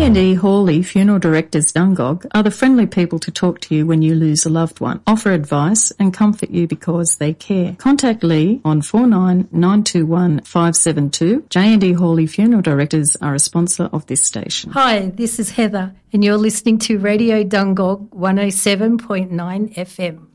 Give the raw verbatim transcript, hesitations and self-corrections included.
and E Hawley Funeral Directors Dungog are the friendly people to talk to you when you lose a loved one, offer advice and comfort you because they care. Contact Lee on four nine nine two one five seven two. J and E Hawley Funeral Directors are a sponsor of this station. Hi, this is Heather and you're listening to Radio Dungog one oh seven point nine F M.